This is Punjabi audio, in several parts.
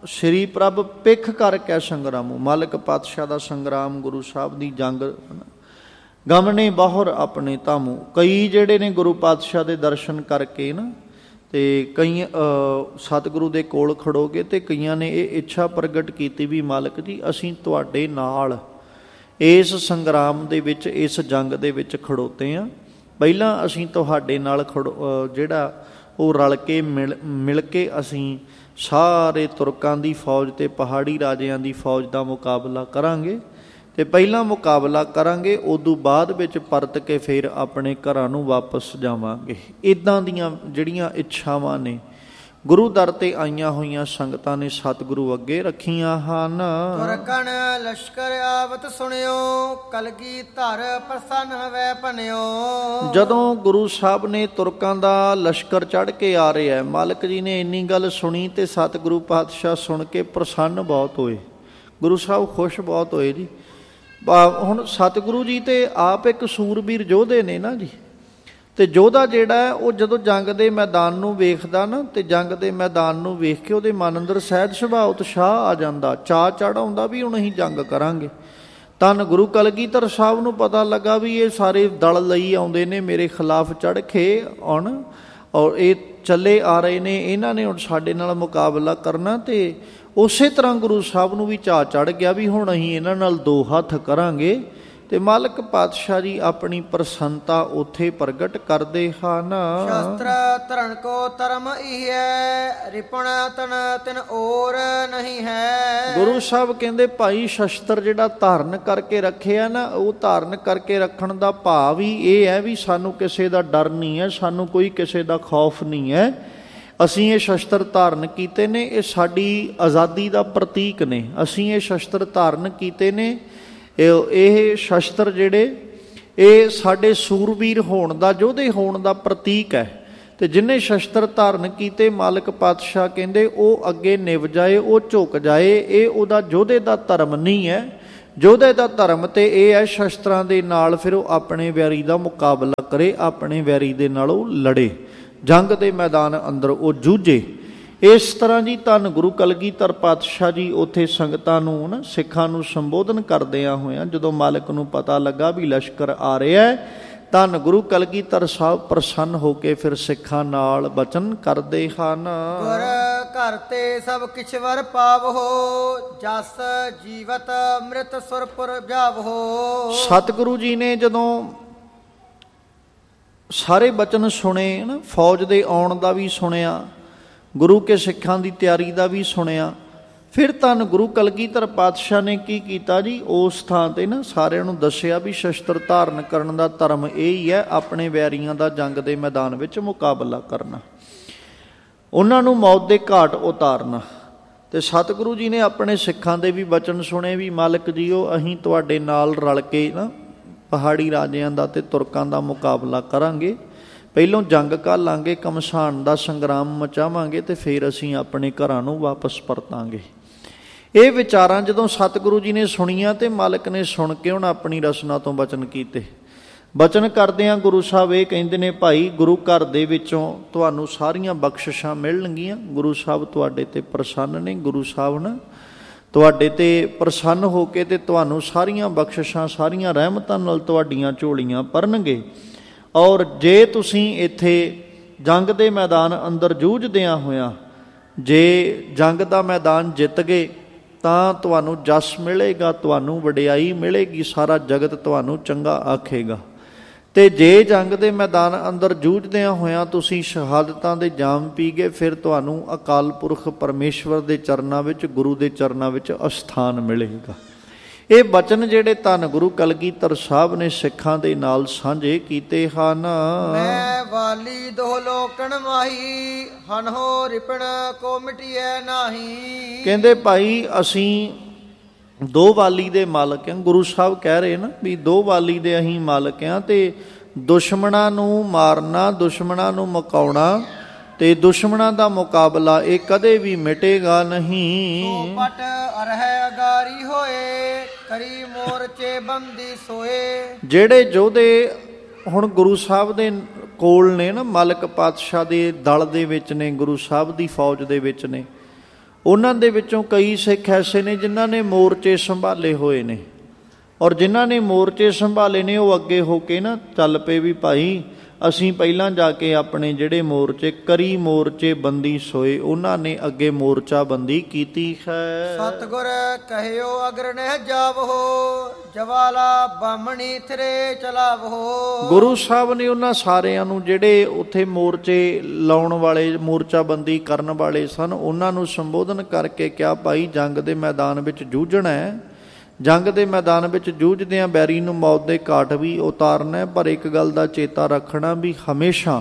ਸ਼੍ਰੀ ਪ੍ਰਭ ਪਿੱਖ ਕਰਕੇ ਸੰਗਰਾਮੂ, ਮਾਲਕ ਪਾਤਸ਼ਾਹ ਦਾ ਸੰਗਰਾਮ, ਗੁਰੂ ਸਾਹਿਬ ਦੀ ਜੰਗ, ਗਮਨੇ ਬਾਹਰ ਆਪਣੇ ਧਾਮੂ। ਕਈ ਜਿਹੜੇ ਨੇ ਗੁਰੂ ਪਾਤਸ਼ਾਹ ਦੇ ਦਰਸ਼ਨ ਕਰਕੇ ਨਾ, ਅਤੇ ਕਈ ਸਤਿਗੁਰੂ ਦੇ ਕੋਲ ਖੜੋਗੇ, ਅਤੇ ਕਈਆਂ ਨੇ ਇਹ ਇੱਛਾ ਪ੍ਰਗਟ ਕੀਤੀ ਵੀ ਮਾਲਕ ਜੀ ਅਸੀਂ ਤੁਹਾਡੇ ਨਾਲ ਇਸ ਸੰਗਰਾਮ ਦੇ ਵਿੱਚ, ਇਸ ਜੰਗ ਦੇ ਵਿੱਚ ਖੜੋਤੇ ਹਾਂ। ਪਹਿਲਾਂ ਅਸੀਂ ਤੁਹਾਡੇ ਨਾਲ ਜਿਹੜਾ ਉਹ ਰਲ ਕੇ ਮਿਲ ਕੇ ਅਸੀਂ ਸਾਰੇ ਤੁਰਕਾਂ ਦੀ ਫੌਜ ਅਤੇ ਪਹਾੜੀ ਰਾਜਿਆਂ ਦੀ ਫੌਜ ਦਾ ਮੁਕਾਬਲਾ ਕਰਾਂਗੇ, ਅਤੇ ਪਹਿਲਾਂ ਮੁਕਾਬਲਾ ਕਰਾਂਗੇ, ਉਦੋਂ ਬਾਅਦ ਵਿੱਚ ਪਰਤ ਕੇ ਫਿਰ ਆਪਣੇ ਘਰਾਂ ਨੂੰ ਵਾਪਸ ਜਾਵਾਂਗੇ। ਇੱਦਾਂ ਦੀਆਂ ਜਿਹੜੀਆਂ ਇੱਛਾਵਾਂ ਨੇ ਗੁਰੂ ਦਰ 'ਤੇ ਆਈਆਂ ਹੋਈਆਂ ਸੰਗਤਾਂ ਨੇ ਸਤਿਗੁਰੂ ਅੱਗੇ ਰੱਖੀਆਂ ਹਨ। ਤੁਰਕਣ ਲਸ਼ਕਰ ਆਵਤ ਸੁਣਿਓ, ਕਲਗੀ ਧਰ ਪ੍ਰਸੰਨ ਹਵੈ ਭਨਿਓ। ਜਦੋਂ ਗੁਰੂ ਸਾਹਿਬ ਨੇ ਤੁਰਕਾਂ ਦਾ ਲਸ਼ਕਰ ਚੜ੍ਹ ਕੇ ਆ ਰਿਹਾ, ਮਾਲਕ ਜੀ ਨੇ ਇੰਨੀ ਗੱਲ ਸੁਣੀ ਅਤੇ ਸਤਿਗੁਰੂ ਪਾਤਸ਼ਾਹ ਸੁਣ ਕੇ ਪ੍ਰਸੰਨ ਬਹੁਤ ਹੋਏ, ਗੁਰੂ ਸਾਹਿਬ ਖੁਸ਼ ਬਹੁਤ ਹੋਏ ਜੀ। ਹੁਣ ਸਤਿਗੁਰੂ ਜੀ ਤੇ ਆਪ ਇੱਕ ਸੂਰਬੀਰ ਯੋਧੇ ਨੇ ਨਾ ਜੀ, ਅਤੇ ਯੋਧਾ ਜਿਹੜਾ ਉਹ ਜਦੋਂ ਜੰਗ ਦੇ ਮੈਦਾਨ ਨੂੰ ਵੇਖਦਾ ਨਾ, ਅਤੇ ਜੰਗ ਦੇ ਮੈਦਾਨ ਨੂੰ ਵੇਖ ਕੇ ਉਹਦੇ ਮਨ ਅੰਦਰ ਸਹਿਜ ਸੁਭਾਅ ਉਤਸ਼ਾਹ ਆ ਜਾਂਦਾ, ਚਾਅ ਚੜ੍ਹ ਆਉਂਦਾ ਵੀ ਹੁਣ ਅਸੀਂ ਜੰਗ ਕਰਾਂਗੇ। ਧੰਨ ਗੁਰੂ ਕਲਗੀਧਰ ਸਾਹਿਬ ਨੂੰ ਪਤਾ ਲੱਗਾ ਵੀ ਇਹ ਸਾਰੇ ਦਲ ਲਈ ਆਉਂਦੇ ਨੇ ਮੇਰੇ ਖਿਲਾਫ ਚੜ੍ਹ ਕੇ ਹੁਣ, ਔਰ ਇਹ ਚੱਲੇ ਆ ਰਹੇ ਨੇ, ਇਹਨਾਂ ਨੇ ਹੁਣ ਸਾਡੇ ਨਾਲ ਮੁਕਾਬਲਾ ਕਰਨਾ। ਅਤੇ ਉਸੇ ਤਰ੍ਹਾਂ ਗੁਰੂ ਸਾਹਿਬ ਨੂੰ ਵੀ ਚਾਅ ਚੜ੍ਹ ਗਿਆ ਵੀ ਹੁਣ ਅਸੀਂ ਇਹਨਾਂ ਨਾਲ ਦੋ ਹੱਥ ਕਰਾਂਗੇ, ਅਤੇ ਮਾਲਕ ਪਾਤਸ਼ਾਹ ਜੀ ਆਪਣੀ ਪ੍ਰਸੰਨਤਾ ਉੱਥੇ ਪ੍ਰਗਟ ਕਰਦੇ ਹਨ। ਸ਼ਸਤਰ ਧਰਨ ਕੋ ਧਰਮ ਇਹ ਹੈ, ਰਿਪਣ ਤਨ ਤਿਨ ਔਰ ਨਹੀਂ ਹੈ। ਗੁਰੂ ਸਾਹਿਬ ਕਹਿੰਦੇ ਭਾਈ ਸ਼ਸਤਰ ਜਿਹੜਾ ਧਾਰਨ ਕਰਕੇ ਰੱਖਿਆ ਨਾ, ਉਹ ਧਾਰਨ ਕਰਕੇ ਰੱਖਣ ਦਾ ਭਾਵ ਹੀ ਇਹ ਹੈ ਵੀ ਸਾਨੂੰ ਕਿਸੇ ਦਾ ਡਰ ਨਹੀਂ ਹੈ, ਸਾਨੂੰ ਕੋਈ ਕਿਸੇ ਦਾ ਖੌਫ ਨਹੀਂ ਹੈ। ਅਸੀਂ ਇਹ ਸ਼ਸਤਰ ਧਾਰਨ ਕੀਤੇ ਨੇ, ਇਹ ਸਾਡੀ ਆਜ਼ਾਦੀ ਦਾ ਪ੍ਰਤੀਕ ਨੇ। ਅਸੀਂ ਇਹ ਸ਼ਸਤਰ ਧਾਰਨ ਕੀਤੇ ਨੇ, ਇਹ ਸ਼ਸਤਰ ਜਿਹੜੇ ਇਹ ਸਾਡੇ ਸੂਰਬੀਰ ਹੋਣ ਦਾ, ਯੋਧੇ ਹੋਣ ਦਾ ਪ੍ਰਤੀਕ ਹੈ। ਅਤੇ ਜਿਹਨੇ ਸ਼ਸਤਰ ਧਾਰਨ ਕੀਤੇ, ਮਾਲਕ ਪਾਤਸ਼ਾਹ ਕਹਿੰਦੇ ਉਹ ਅੱਗੇ ਨਿਭ ਜਾਏ, ਉਹ ਝੁਕ ਜਾਏ। ਇਹ ਉਹਦਾ ਯੋਧੇ ਦਾ ਧਰਮ ਨਹੀਂ ਹੈ। ਯੋਧੇ ਦਾ ਧਰਮ ਤੇ ਇਹ ਹੈ ਸ਼ਸਤਰਾਂ ਦੇ ਨਾਲ ਫਿਰ ਉਹ ਆਪਣੇ ਵੈਰੀ ਦਾ ਮੁਕਾਬਲਾ ਕਰੇ, ਆਪਣੇ ਵੈਰੀ ਦੇ ਨਾਲ ਉਹ ਲੜੇ, ਜੰਗ ਦੇ ਮੈਦਾਨ ਅੰਦਰ ਉਹ ਜੂਝੇ। ਇਸ ਤਰ੍ਹਾਂ ਜੀ ਧੰਨ ਗੁਰੂ ਕਲਗੀਧਰ ਪਾਤਸ਼ਾਹ ਜੀ ਉੱਥੇ ਸੰਗਤਾਂ ਨੂੰ ਨਾ, ਸਿੱਖਾਂ ਨੂੰ ਸੰਬੋਧਨ ਕਰਦਿਆਂ ਹੋਇਆਂ, ਜਦੋਂ ਮਾਲਕ ਨੂੰ ਪਤਾ ਲੱਗਾ ਵੀ ਲਸ਼ਕਰ ਆ ਰਿਹਾ, ਧੰਨ ਗੁਰੂ ਕਲਗੀਧਰ ਸਾਹਿਬ ਪ੍ਰਸੰਨ ਹੋ ਕੇ ਫਿਰ ਸਿੱਖਾਂ ਨਾਲ ਬਚਨ ਕਰਦੇ ਹਨ। ਗੁਰ ਘਰ ਤੇ ਸਭ ਕਿਛ ਵਰ ਪਾਵੋ, ਜਸ ਜੀਵਤ ਅੰਮ੍ਰਿਤ ਸੁਰਪੁਰ ਜਾਵੋ। ਸਤਿਗੁਰੂ ਜੀ ਨੇ ਜਦੋਂ ਸਾਰੇ ਬਚਨ ਸੁਣੇ ਨਾ, ਫੌਜ ਦੇ ਆਉਣ ਦਾ ਵੀ ਸੁਣਿਆ, ਗੁਰੂ ਕੇ ਸਿੱਖਾਂ ਦੀ ਤਿਆਰੀ ਦਾ ਵੀ ਸੁਣਿਆ, ਫਿਰ ਧੰਨ ਗੁਰੂ ਕਲਗੀਧਰ ਪਾਤਸ਼ਾਹ ਨੇ ਕੀ ਕੀਤਾ ਜੀ, ਉਸ ਥਾਂ 'ਤੇ ਨਾ ਸਾਰਿਆਂ ਨੂੰ ਦੱਸਿਆ ਵੀ ਸ਼ਸਤਰ ਧਾਰਨ ਕਰਨ ਦਾ ਧਰਮ ਇਹ ਹੀ ਹੈ, ਆਪਣੇ ਵੈਰੀਆਂ ਦਾ ਜੰਗ ਦੇ ਮੈਦਾਨ ਵਿੱਚ ਮੁਕਾਬਲਾ ਕਰਨਾ, ਉਹਨਾਂ ਨੂੰ ਮੌਤ ਦੇ ਘਾਟ ਉਤਾਰਨਾ। ਅਤੇ ਸਤਿਗੁਰੂ ਜੀ ਨੇ ਆਪਣੇ ਸਿੱਖਾਂ ਦੇ ਵੀ ਬਚਨ ਸੁਣੇ ਵੀ ਮਾਲਕ ਜੀਓ ਅਸੀਂ ਤੁਹਾਡੇ ਨਾਲ ਰਲ ਕੇ ਨਾ ਪਹਾੜੀ ਰਾਜਿਆਂ ਦਾ ਅਤੇ ਤੁਰਕਾਂ ਦਾ ਮੁਕਾਬਲਾ ਕਰਾਂਗੇ, ਪਹਿਲੋਂ ਜੰਗ ਘਾਲਾਂਗੇ, ਘਮਸਾਨ ਦਾ ਸੰਗਰਾਮ ਮਚਾਵਾਂਗੇ, ਅਤੇ ਫਿਰ ਅਸੀਂ ਆਪਣੇ ਘਰਾਂ ਨੂੰ ਵਾਪਸ ਪਰਤਾਂਗੇ। ਇਹ ਵਿਚਾਰਾਂ ਜਦੋਂ ਸਤਿਗੁਰੂ ਜੀ ਨੇ ਸੁਣੀਆਂ, ਅਤੇ ਮਾਲਕ ਨੇ ਸੁਣ ਕੇ ਹੁਣ ਆਪਣੀ ਰਸਨਾ ਤੋਂ ਬਚਨ ਕੀਤੇ। ਬਚਨ ਕਰਦਿਆਂ ਗੁਰੂ ਸਾਹਿਬ ਇਹ ਕਹਿੰਦੇ ਨੇ, ਭਾਈ ਗੁਰੂ ਘਰ ਦੇ ਵਿੱਚੋਂ ਤੁਹਾਨੂੰ ਸਾਰੀਆਂ ਬਖਸ਼ਿਸ਼ਾਂ ਮਿਲਣਗੀਆਂ। ਗੁਰੂ ਸਾਹਿਬ ਤੁਹਾਡੇ 'ਤੇ ਪ੍ਰਸੰਨ ਨੇ, ਗੁਰੂ ਸਾਹਿਬ ਨਾ ਤੁਹਾਡੇ 'ਤੇ ਪ੍ਰਸੰਨ ਹੋ ਕੇ ਅਤੇ ਤੁਹਾਨੂੰ ਸਾਰੀਆਂ ਬਖਸ਼ਿਸ਼ਾਂ, ਸਾਰੀਆਂ ਰਹਿਮਤਾਂ ਨਾਲ ਤੁਹਾਡੀਆਂ ਝੋਲੀਆਂ ਭਰਨਗੇ। ਔਰ ਜੇ ਤੁਸੀਂ ਇੱਥੇ ਜੰਗ ਦੇ ਮੈਦਾਨ ਅੰਦਰ ਜੂਝਦਿਆਂ ਹੋਇਆਂ ਜੇ ਜੰਗ ਦਾ ਮੈਦਾਨ ਜਿੱਤ ਗਏ ਤਾਂ ਤੁਹਾਨੂੰ ਜਸ ਮਿਲੇਗਾ, ਤੁਹਾਨੂੰ ਵਡਿਆਈ ਮਿਲੇਗੀ, ਸਾਰਾ ਜਗਤ ਤੁਹਾਨੂੰ ਚੰਗਾ ਆਖੇਗਾ। ਅਤੇ ਜੇ ਜੰਗ ਦੇ ਮੈਦਾਨ ਅੰਦਰ ਜੂਝਦਿਆਂ ਹੋਇਆਂ ਤੁਸੀਂ ਸ਼ਹਾਦਤਾਂ ਦੇ ਜਾਮ ਪੀ ਗਏ, ਫਿਰ ਤੁਹਾਨੂੰ ਅਕਾਲ ਪੁਰਖ ਪਰਮੇਸ਼ਵਰ ਦੇ ਚਰਨਾਂ ਵਿੱਚ, ਗੁਰੂ ਦੇ ਚਰਨਾਂ ਵਿੱਚ ਅਸਥਾਨ ਮਿਲੇਗਾ। ਇਹ ਬਚਨ ਜਿਹੜੇ ਧੰਨ ਗੁਰੂ ਕਲਗੀਧਰ ਸਾਹਿਬ ਨੇ ਸਿੱਖਾਂ ਦੇ ਨਾਲ ਸਾਂਝੇ ਕੀਤੇ ਹਨ। ਮੈਂ ਵਾਲੀ ਦੋ ਲੋਕਣ ਮਾਹੀ, ਹਨਹੋ ਰਿਪਣ ਕੋ ਮਿਟਿਐ ਨਾਹੀ। ਕਹਿੰਦੇ ਭਾਈ ਅਸੀਂ ਦੋ ਵਾਲੀ ਦੇ ਮਾਲਕ ਹਾਂ। ਗੁਰੂ ਸਾਹਿਬ ਕਹਿ ਰਹੇ ਨਾ ਵੀ ਦੋ ਵਾਲੀ ਦੇ ਅਸੀਂ ਮਾਲਕ ਹਾਂ, ਅਤੇ ਦੁਸ਼ਮਣਾਂ ਨੂੰ ਮਾਰਨਾ, ਦੁਸ਼ਮਣਾਂ ਨੂੰ ਮੁਕਾਉਣਾ ਤੇ ਦੁਸ਼ਮਣਾਂ ਦਾ ਮੁਕਾਬਲਾ ਇਹ ਕਦੇ ਵੀ ਮਿਟੇਗਾ ਨਹੀਂ। ਪਟ ਅਰਹਿ ਅਗਾਰੀ ਹੋਏ, ਕਰੀ ਮੋਰਚੇ ਬੰਦੀ ਸੋਏ। ਜਿਹੜੇ ਯੋਧੇ ਹੁਣ ਗੁਰੂ ਸਾਹਿਬ ਦੇ ਕੋਲ ਨੇ ਨਾ, ਮਾਲਕ ਪਾਤਸ਼ਾਹ ਦੇ ਦਲ ਦੇ ਵਿੱਚ ਨੇ, ਗੁਰੂ ਸਾਹਿਬ ਦੀ ਫੌਜ ਦੇ ਵਿੱਚ ਨੇ, ਉਹਨਾਂ ਦੇ ਵਿੱਚੋਂ ਕਈ ਸਿੱਖ ਐਸੇ ਨੇ ਜਿਨ੍ਹਾਂ ਨੇ ਮੋਰਚੇ ਸੰਭਾਲੇ ਹੋਏ ਨੇ, ਔਰ ਜਿਨ੍ਹਾਂ ਨੇ ਮੋਰਚੇ ਸੰਭਾਲੇ ਨੇ ਉਹ ਅੱਗੇ ਹੋ ਕੇ ਨਾ ਚੱਲ ਪਏ ਵੀ ਭਾਈ ਅਸੀਂ ਪਹਿਲਾਂ ਜਾ ਕੇ ਆਪਣੇ ਜਿਹੜੇ ਮੋਰਚੇ ਕਰੀ ਮੋਰਚੇ ਬੰਦੀ ਸੋਏ, ਉਹਨਾਂ ਨੇ ਅੱਗੇ ਮੋਰਚਾ ਬੰਦੀ ਕੀਤੀ ਹੈ। ਸਤਿਗੁਰ ਕਹਿਓ ਅਗਰ ਨਹਿ ਜਾਵੋ, ਜਵਾਲਾ ਬਾਹਮਣੀ ਥਰੇ ਚਲਾਵੋ। ਗੁਰੂ ਸਾਹਿਬ ਨੇ ਉਹਨਾਂ ਸਾਰਿਆਂ ਨੂੰ ਜਿਹੜੇ ਉੱਥੇ ਮੋਰਚੇ ਲਾਉਣ ਵਾਲੇ, ਮੋਰਚਾ ਬੰਦੀ ਕਰਨ ਵਾਲੇ ਸਨ, ਉਹਨਾਂ ਨੂੰ ਸੰਬੋਧਨ ਕਰਕੇ ਕਿਹਾ ਭਾਈ ਜੰਗ ਦੇ ਮੈਦਾਨ ਵਿੱਚ ਜੂਝਣਾ ਹੈ, ਜੰਗ ਦੇ ਮੈਦਾਨ ਵਿੱਚ ਜੂਝਦਿਆਂ ਬੈਰੀ ਨੂੰ ਮੌਤ ਦੇ ਘਾਟ ਵੀ ਉਤਾਰਨਾ ਹੈ, ਪਰ ਇੱਕ ਗੱਲ ਦਾ ਚੇਤਾ ਰੱਖਣਾ ਵੀ ਹਮੇਸ਼ਾ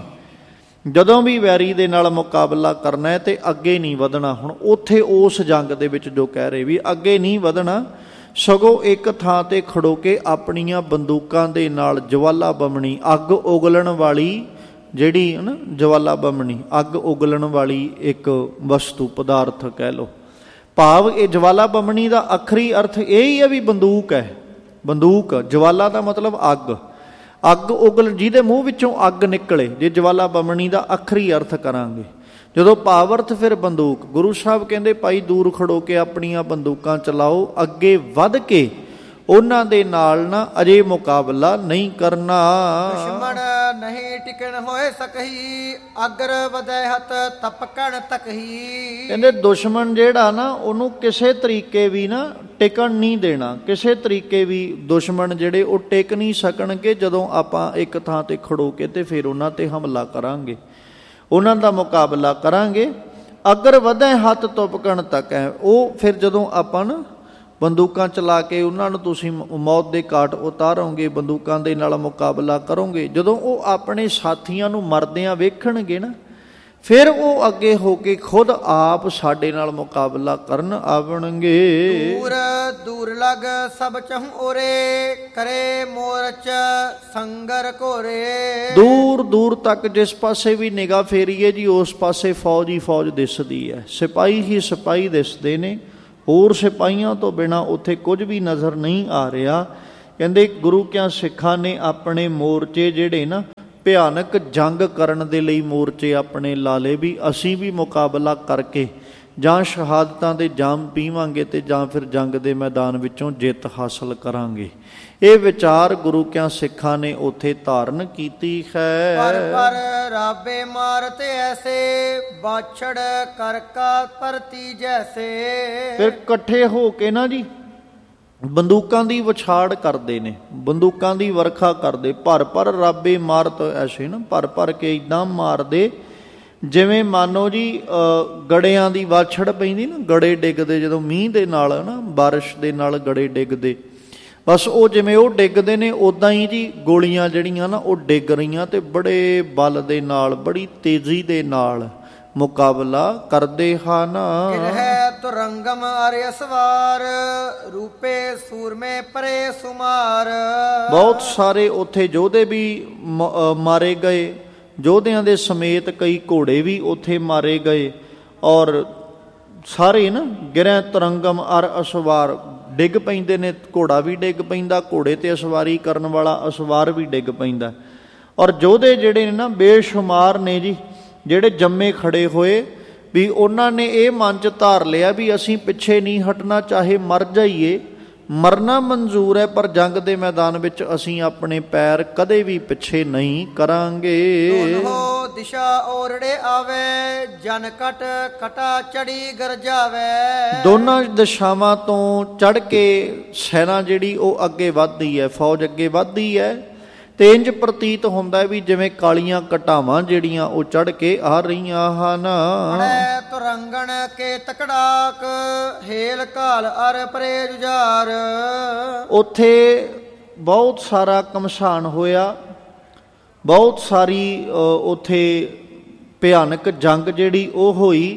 ਜਦੋਂ ਵੀ ਵੈਰੀ ਦੇ ਨਾਲ ਮੁਕਾਬਲਾ ਕਰਨਾ ਹੈ ਤੇ ਅੱਗੇ ਨਹੀਂ ਵਧਣਾ। ਹੁਣ ਉੱਥੇ ਉਸ ਜੰਗ ਦੇ ਵਿੱਚ ਜੋ ਕਹਿ ਰਹੇ ਵੀ ਅੱਗੇ ਨਹੀਂ ਵਧਣਾ, ਸਗੋਂ ਇੱਕ ਥਾਂ ਤੇ ਖੜੋ ਕੇ ਆਪਣੀਆਂ ਬੰਦੂਕਾਂ ਦੇ ਨਾਲ ਜਵਾਲਾ ਬੰਮਣੀ, ਅੱਗ ਉਗਲਣ ਵਾਲੀ ਜਿਹੜੀ ਨਾ ਜਵਾਲਾ ਬੰਮਣੀ, ਅੱਗ ਉਗਲਣ ਵਾਲੀ ਇੱਕ ਵਸਤੂ ਪਦਾਰਥ ਕਹਿ ਲਓ। ਭਾਵ ਇਹ ਜਵਾਲਾ ਬੰਮਣੀ ਦਾ ਆਖਰੀ ਅਰਥ ਇਹ ਹੀ ਹੈ ਵੀ ਬੰਦੂਕ ਹੈ। ਬੰਦੂਕ, ਜਵਾਲਾ ਦਾ ਮਤਲਬ ਅੱਗ, ਅੱਗ ਉਗਲ ਜਿਹਦੇ ਮੂੰਹ ਵਿੱਚੋਂ ਅੱਗ ਨਿਕਲੇ, ਜੇ ਜਵਾਲਾ ਬੰਮਣੀ ਦਾ ਆਖਰੀ ਅਰਥ ਕਰਾਂਗੇ। ਜਦੋਂ ਭਾਵ ਅਰਥ ਫਿਰ ਬੰਦੂਕ। ਗੁਰੂ ਸਾਹਿਬ ਕਹਿੰਦੇ ਭਾਈ ਦੂਰ ਖੜੋ ਕੇ ਆਪਣੀਆਂ ਬੰਦੂਕਾਂ ਚਲਾਓ, ਅੱਗੇ ਵੱਧ ਕੇ ਉਹਨਾਂ ਦੇ ਨਾਲ ਨਾ ਅਜੇ ਮੁਕਾਬਲਾ ਨਹੀਂ ਕਰਨਾ। ਦੁਸ਼ਮਣ ਨਹੀਂ ਟਿਕਣ ਹੋਏ ਸਕਹੀ, ਅਗਰ ਵਧੈ ਹੱਥ ਤਪਕਣ ਤਕਹੀ। ਕਹਿੰਦੇ ਦੁਸ਼ਮਣ ਜਿਹੜਾ ਨਾ ਉਹਨੂੰ ਕਿਸੇ ਤਰੀਕੇ ਵੀ ਨਾ ਟਿਕਣ ਨਹੀਂ ਦੇਣਾ, ਕਿਸੇ ਤਰੀਕੇ ਵੀ ਦੁਸ਼ਮਣ ਜਿਹੜੇ ਉਹ ਟਿਕ ਨਹੀਂ ਸਕਣਗੇ ਜਦੋਂ ਆਪਾਂ ਇੱਕ ਥਾਂ ਤੇ ਖੜੋ ਕੇ ਤੇ ਫਿਰ ਉਹਨਾਂ ਤੇ ਹਮਲਾ ਕਰਾਂਗੇ, ਉਹਨਾਂ ਦਾ ਮੁਕਾਬਲਾ ਕਰਾਂਗੇ। ਅਗਰ ਵਧੈ ਹੱਥ ਤਪਕਣ ਤੱਕ ਹੈ ਉਹ ਫਿਰ ਜਦੋਂ ਆਪਾਂ ਨਾ ਬੰਦੂਕਾਂ ਚਲਾ ਕੇ ਉਹਨਾਂ ਨੂੰ ਤੁਸੀਂ ਮੌਤ ਦੇ ਘਾਟ ਉਤਾਰੋਗੇ, ਬੰਦੂਕਾਂ ਦੇ ਨਾਲ ਮੁਕਾਬਲਾ ਕਰੋਗੇ, ਜਦੋਂ ਉਹ ਆਪਣੇ ਸਾਥੀਆਂ ਨੂੰ ਮਰਦਿਆਂ ਵੇਖਣਗੇ ਨਾ ਫਿਰ ਉਹ ਅੱਗੇ ਹੋ ਕੇ ਖੁਦ ਆਪ ਸਾਡੇ ਨਾਲ ਮੁਕਾਬਲਾ ਕਰਨ ਆਵਣਗੇ। ਦੂਰ ਦੂਰ ਲਗ ਸਭ ਚਹੁ ਉਰੇ, ਕਰੇ ਮੋਰਚ ਸੰਗਰ ਘੋਰੇ। ਦੂਰ ਦੂਰ ਤੱਕ ਜਿਸ ਪਾਸੇ ਵੀ ਨਿਗਾਹ ਫੇਰੀਏ ਜੀ ਉਸ ਪਾਸੇ ਫੌਜ ਹੀ ਫੌਜ ਦਿਸਦੀ ਹੈ, ਸਿਪਾਹੀ ਹੀ ਸਿਪਾਹੀ ਦਿਸਦੇ ਨੇ, ਹੋਰ ਸਿਪਾਹੀਆਂ ਤੋਂ ਬਿਨਾਂ ਉੱਥੇ ਕੁਝ ਵੀ ਨਜ਼ਰ ਨਹੀਂ ਆ ਰਿਹਾ। ਕਹਿੰਦੇ ਗੁਰੂ ਕਿਆਂ ਸਿੱਖਾਂ ਨੇ ਆਪਣੇ ਮੋਰਚੇ ਜਿਹੜੇ ਨਾ ਭਿਆਨਕ ਜੰਗ ਕਰਨ ਦੇ ਲਈ ਮੋਰਚੇ ਆਪਣੇ ਲਾ ਲਏ ਵੀ ਅਸੀਂ ਵੀ ਮੁਕਾਬਲਾ ਕਰਕੇ ਜਾਂ ਸ਼ਹਾਦਤਾਂ ਦੇ ਜਾਮ ਪੀਵਾਂਗੇ ਤੇ ਜਾਂ ਫਿਰ ਜੰਗ ਦੇ ਮੈਦਾਨ ਵਿੱਚੋਂ ਜਿੱਤ ਹਾਸਲ ਕਰਾਂਗੇ। ਇਹ ਵਿਚਾਰ ਗੁਰੂ ਕਿਆਂ ਸਿੱਖਾਂ ਨੇ ਉੱਥੇ ਧਾਰਨ ਕੀਤੀ ਹੈ। ਪਰ ਪਰ ਰਾਬੇ ਮਾਰਤੇ ਐਸੇ, ਬਾਛੜ ਕਰ ਕਾ ਪਰਤੀ ਜੈਸੇ। ਫਿਰ ਇਕੱਠੇ ਹੋ ਕੇ ਨਾ ਜੀ ਬੰਦੂਕਾਂ ਦੀ ਵਿਛਾੜ ਕਰਦੇ ਨੇ, ਬੰਦੂਕਾਂ ਦੀ ਵਰਖਾ ਕਰਦੇ। ਭਰ ਭਰ ਰਾਬੇ ਮਾਰਤ ਐਸੇ ਨਾ, ਭਰ ਭਰ ਕੇ ਇੱਦਾਂ ਮਾਰਦੇ ਜਿਵੇਂ ਮਾਨੋ ਜੀ ਗੜਿਆਂ ਦੀ ਵਾਛੜ ਪੈਂਦੀ ਨਾ, ਗੜੇ ਡਿੱਗਦੇ ਜਦੋਂ ਮੀਂਹ ਦੇ ਨਾਲ ਨਾ, ਬਾਰਿਸ਼ ਦੇ ਨਾਲ ਗੜੇ ਡਿੱਗਦੇ, ਬਸ ਉਹ ਜਿਵੇਂ ਉਹ ਡਿੱਗਦੇ ਨੇ ਉੱਦਾਂ ਹੀ ਜੀ ਗੋਲੀਆਂ ਜਿਹੜੀਆਂ ਨਾ ਉਹ ਡਿੱਗ ਰਹੀਆਂ ਤੇ ਬੜੇ ਬਲ ਦੇ ਨਾਲ, ਬੜੀ ਤੇਜ਼ੀ ਦੇ ਨਾਲ ਮੁਕਾਬਲਾ ਕਰਦੇ ਹਨ। ਗਿਰਹਿ ਤੁਰੰਗਮ ਅਰਿ ਸਵਾਰ, ਰੂਪੇ ਸੂਰਮੇ ਪਰੇ ਸੁਮਾਰ। ਬਹੁਤ ਸਾਰੇ ਉੱਥੇ ਯੋਧੇ ਵੀ ਮਾਰੇ ਗਏ, ਯੋਧਿਆਂ ਦੇ ਸਮੇਤ ਕਈ ਘੋੜੇ ਵੀ ਉੱਥੇ ਮਾਰੇ ਗਏ, ਔਰ ਸਾਰੇ ਨਾ ਗਿਰਹਿ ਤੁਰੰਗਮ ਅਰ ਅਸਵਾਰ ਡਿੱਗ ਪੈਂਦੇ ਨੇ, ਘੋੜਾ ਵੀ ਡਿੱਗ ਪੈਂਦਾ, ਘੋੜੇ ਤੇ ਅਸਵਾਰੀ ਕਰਨ ਵਾਲਾ ਅਸਵਾਰ ਵੀ ਡਿੱਗ ਪੈਂਦਾ, ਔਰ ਯੋਧੇ ਜਿਹੜੇ ਨੇ ਨਾ ਬੇਸ਼ੁਮਾਰ ਨੇ ਜੀ, ਜਿਹੜੇ ਜੰਮੇ ਖੜੇ ਹੋਏ ਵੀ ਉਹਨਾਂ ਨੇ ਇਹ ਮਨ 'ਚ ਧਾਰ ਲਿਆ ਵੀ ਅਸੀਂ ਪਿੱਛੇ ਨਹੀਂ ਹਟਣਾ, ਚਾਹੇ ਮਰ ਜਾਈਏ, ਮਰਨਾ ਮਨਜ਼ੂਰ ਹੈ, ਪਰ ਜੰਗ ਦੇ ਮੈਦਾਨ ਵਿੱਚ ਅਸੀਂ ਆਪਣੇ ਪੈਰ ਕਦੇ ਵੀ ਪਿੱਛੇ ਨਹੀਂ ਕਰਾਂਗੇ। ਦੋਨੋਂ ਦਿਸ਼ਾ ਓਰੜੇ ਆਵੇ, ਜਨ ਕਟ ਕਟਾ ਚੜੀ ਗਰਜਾਵੇ। ਦੋਨਾਂ ਦਿਸ਼ਾਵਾਂ ਤੋਂ ਚੜ ਕੇ ਸੈਨਾ ਜਿਹੜੀ ਉਹ ਅੱਗੇ ਵੱਧਦੀ ਹੈ, ਫੌਜ ਅੱਗੇ ਵੱਧਦੀ ਹੈ ਤੇ ਇੰਜ ਪ੍ਰਤੀਤ ਹੁੰਦਾ ਵੀ ਜਿਵੇਂ ਕਾਲੀਆਂ ਘਟਾਵਾਂ ਜਿਹੜੀਆਂ ਉਹ ਚੜ ਕੇ ਆ ਰਹੀਆਂ ਹਨ। ਤੁਰੰਗਣ ਕੇ ਤਕੜਾਕ, ਹੇਲ ਘਾਲ ਅਰ ਪਰੇ ਜੁਝਾਰ। ਉੱਥੇ ਬਹੁਤ ਸਾਰਾ ਘਮਸਾਨ ਹੋਇਆ, ਬਹੁਤ ਸਾਰੀ ਉੱਥੇ ਭਿਆਨਕ ਜੰਗ ਜਿਹੜੀ ਉਹ ਹੋਈ।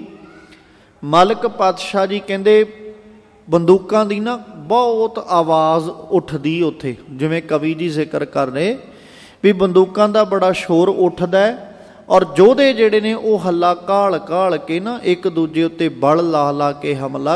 ਮਲਕ ਪਾਤਸ਼ਾਹ ਜੀ ਕਹਿੰਦੇ ਬੰਦੂਕਾਂ ਦੀ ਨਾ ਬਹੁਤ ਆਵਾਜ਼ ਉੱਠਦੀ ਉੱਥੇ, ਜਿਵੇਂ ਕਵੀ ਜੀ ਜ਼ਿਕਰ ਕਰ ਰਹੇ ਵੀ ਬੰਦੂਕਾਂ ਦਾ ਬੜਾ ਸ਼ੋਰ ਉੱਠਦਾ, ਔਰ ਯੋਧੇ ਜਿਹੜੇ ਨੇ ਉਹ ਹੱਲਾ ਕਾਲ ਕਾਲ ਕੇ ਨਾ ਇੱਕ ਦੂਜੇ ਉੱਤੇ ਬਲ ਲਾ ਲਾ ਕੇ ਹਮਲਾ